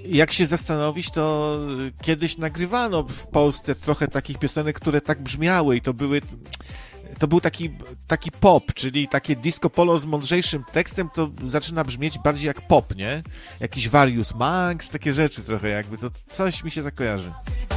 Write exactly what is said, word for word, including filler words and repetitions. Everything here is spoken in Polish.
jak się zastanowić, to kiedyś nagrywano w Polsce trochę takich piosenek, które tak brzmiały i to były... To był taki, taki pop, czyli takie disco polo z mądrzejszym tekstem, to zaczyna brzmieć bardziej jak pop, nie? Jakiś Various Max, takie rzeczy trochę jakby, to coś mi się tak kojarzy.